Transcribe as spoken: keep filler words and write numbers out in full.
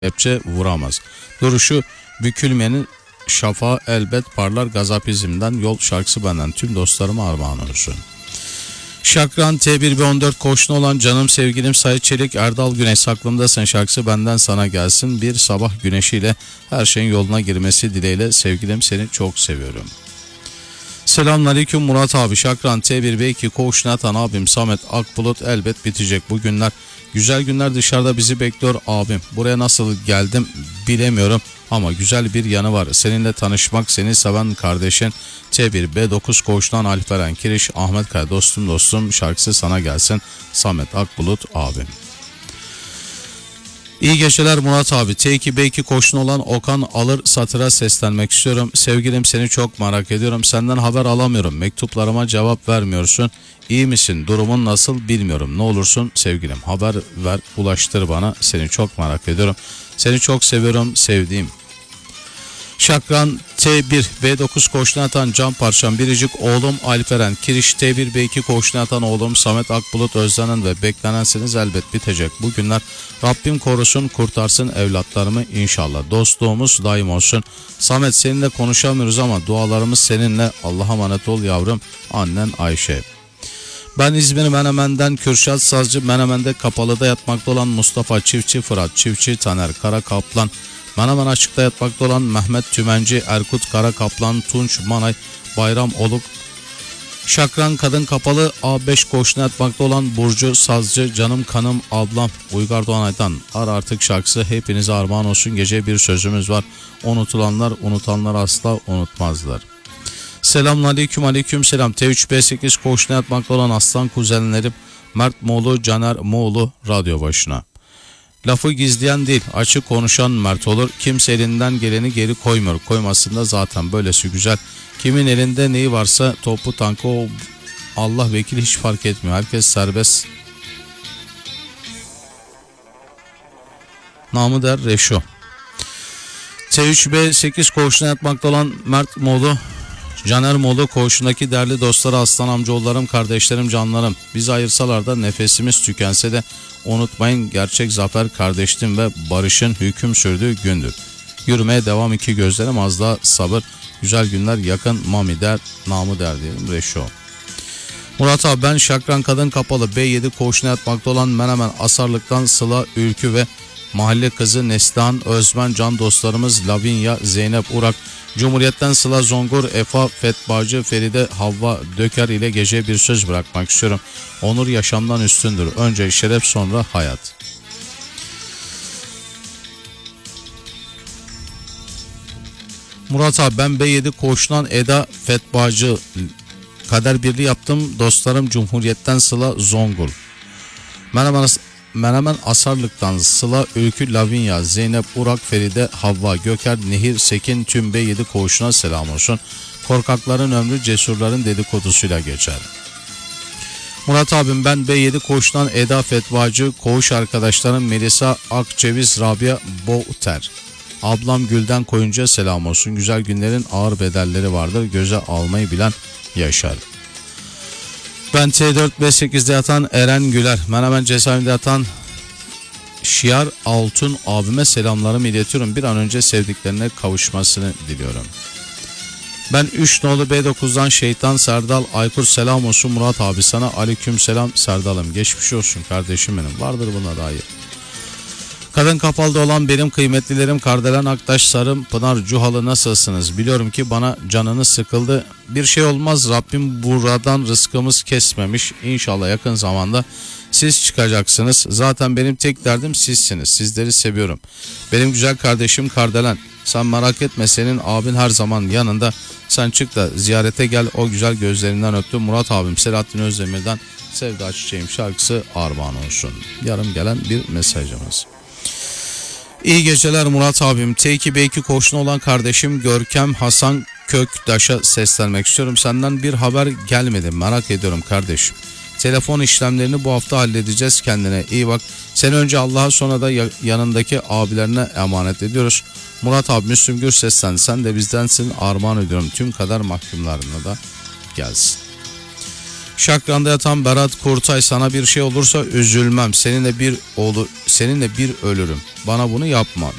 kepçe vuramaz. Duruşu bükülmenin şafağı elbet parlar, gazapizmden yol şarkısı benden tüm dostlarıma armağan olsun. Şakran T bir B on dört koşunu olan canım sevgilim Sait Çelik, Erdal Güneş aklımdasın şarkısı benden sana gelsin. Bir sabah güneşiyle her şeyin yoluna girmesi dileğiyle sevgilim, seni çok seviyorum. Selamünaleyküm Murat abi, Şakran T bir B iki koğuş Natan abim Samet Akbulut, elbet bitecek bu günler. Güzel günler dışarıda bizi bekliyor abim. Buraya nasıl geldim bilemiyorum ama güzel bir yanı var. Seninle tanışmak, seni seven kardeşin T bir B dokuz koğuştan Alperen Kiriş, Ahmet Kaya dostum dostum şarkısı sana gelsin. Samet Akbulut abim. İyi geceler Murat abi. T iki B iki koşun olan Okan Alır Satır'a seslenmek istiyorum. Sevgilim, seni çok merak ediyorum. Senden haber alamıyorum. Mektuplarıma cevap vermiyorsun. İyi misin? Durumun nasıl bilmiyorum. Ne olursun sevgilim haber ver, ulaştır bana. Seni çok merak ediyorum. Seni çok seviyorum, sevdiğim. Şakran T bir B dokuz koğuşuna atan can parçam biricik oğlum Alperen Kiriş, T bir B iki koğuşuna atan oğlum Samet Akbulut, özlenen ve beklenensiniz elbet bitecek bu günler. Rabbim korusun, kurtarsın evlatlarımı inşallah. Dostluğumuz daim olsun. Samet, seninle konuşamıyoruz ama dualarımız seninle. Allah'a emanet ol yavrum. Annen Ayşe. Ben İzmir Menemen'den Kürşat Sazcı, Menemen'de kapalıda yatmakta olan Mustafa Çiftçi, Fırat Çiftçi, Taner Karakaplan, Menemen açıkta yatmakta olan Mehmet Tümenci, Erkut Karakaplan, Tunç Manay, Bayram Oluk, Şakran Kadın Kapalı A beş koğuşuna yatmakta olan Burcu Sazcı, canım kanım ablam Uygar Doğanay'dan Ar Artık şarkısı hepinize armağan olsun. Gece bir sözümüz var, unutulanlar unutanlar asla unutmazlar. Selamünaleyküm, aleyküm selam. T üç B sekiz koğuşuna yatmakta olan aslan kuzenlerim Mert Moğlu, Caner Moğlu radyo başına. Lafı gizleyen değil, açık konuşan Mert olur. Kimse elinden geleni geri koymuyor. Koymasında zaten böylesi güzel. Kimin elinde neyi varsa topu tankı o Allah vekil hiç fark etmiyor. Herkes serbest. Namı der Reşo. T üç B sekiz koğuşuna yatmakta olan Mert Moğlu, Caner Moğlu koğuşundaki değerli dostları, aslan amcaoğullarım, kardeşlerim, canlarım. Bizi ayırsalar da nefesimiz tükense de unutmayın, gerçek zafer kardeşliğin ve barışın hüküm sürdüğü gündür. Yürümeye devam iki gözlerim, az daha sabır. Güzel günler yakın, Mami der, namı der diyelim Reşo. Murat abi, ben Şakran Kadın Kapalı B yedi koğuşuna yatmakta olan Menemen Asarlık'tan Sıla Ülkü ve mahalle kızı Neslihan Özmen, can dostlarımız Lavinya, Zeynep Urak, Cumhuriyet'ten Sıla Zongur, Efa Fetbacı, Feride Havva Döker ile gece bir söz bırakmak istiyorum. Onur yaşamdan üstündür. Önce şeref, sonra hayat. Murat abi, ben B yedi koğuşundan Eda Fetbacı kader birliği yaptım. Dostlarım Cumhuriyet'ten Sıla Zongur. Merhaba. Menemen Asarlık'tan Sıla Ülkü, Lavinya, Zeynep Urak, Feride Havva Göker, Nehir Sekin, tüm B yedi koğuşuna selam olsun. Korkakların ömrü cesurların dedikodusuyla geçer. Murat abim, ben B yedi koğuştan Eda Fetvacı, koğuş arkadaşlarım Melisa Akceviz, Rabia Boğter, ablam Gülden Koyunca selam olsun. Güzel günlerin ağır bedelleri vardır, göze almayı bilen yaşar. Ben T dört B sekizde yatan Eren Güler, Menemen cezaevinde yatan Şiar Altun abime selamlarımı iletiyorum. Bir an önce sevdiklerine kavuşmasını diliyorum. Ben üç nolu B dokuzdan Şeytan Serdal Aykut, selam olsun Murat abi sana. Aleyküm selam Serdal'ım, geçmiş olsun kardeşim benim, vardır buna dair. Kadın Kapalı'da olan benim kıymetlilerim Kardelen Aktaş, Sarım, Pınar Cuhalı, nasılsınız? Biliyorum ki bana canınız sıkıldı. Bir şey olmaz, Rabbim buradan rızkımız kesmemiş. İnşallah yakın zamanda siz çıkacaksınız. Zaten benim tek derdim sizsiniz. Sizleri seviyorum. Benim güzel kardeşim Kardelen, sen merak etme, senin abin her zaman yanında. Sen çık da ziyarete gel, o güzel gözlerinden öptüm. Murat abim Selahattin Özdemir'den Sevda Çiçeğim şarkısı armağan olsun. Yarım gelen bir mesajımız. İyi geceler Murat abim. T iki B iki koğuşuna olan kardeşim Görkem Hasan Köktaş'a seslenmek istiyorum. Senden bir haber gelmedi, merak ediyorum kardeşim. Telefon işlemlerini bu hafta halledeceğiz, kendine iyi bak. Seni önce Allah'a, sonra da yanındaki abilerine emanet ediyoruz. Murat abi, Müslüm Gürses'ten sen de bizdensin, armağan ediyorum. Tüm kader mahkumlarına da gelsin. Şakran'da yatan Berat Kurtay, sana bir şey olursa üzülmem. Seninle bir olur, seninle bir ölürüm. Bana bunu yapma.